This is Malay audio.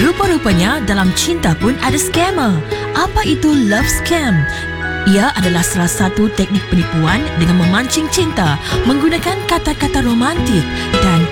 Rupa-rupanya dalam cinta pun ada scammer. Apa itu love scam? Ia adalah salah satu teknik penipuan dengan memancing cinta menggunakan kata-kata romantik dan